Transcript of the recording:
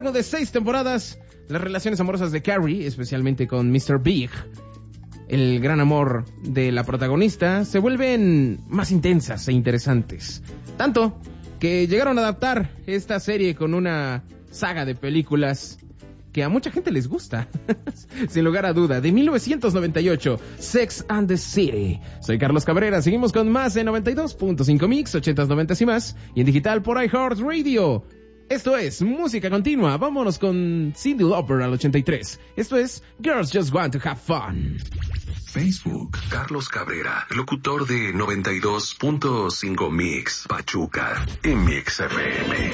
luego de 6 temporadas, las relaciones amorosas de Carrie, especialmente con Mr. Big, el gran amor de la protagonista, se vuelven más intensas e interesantes. Tanto que llegaron a adaptar esta serie con una saga de películas que a mucha gente les gusta. Sin lugar a duda, de 1998, Sex and the City. Soy Carlos Cabrera, seguimos con más de 92.5 Mix, 80s, 90s y más, y en digital por iHeartRadio. Esto es Música Continua. Vámonos con Cyndi Lauper al 83. Esto es Girls Just Want to Have Fun. Facebook, Carlos Cabrera, locutor de 92.5 Mix, Pachuca, en Mix FM.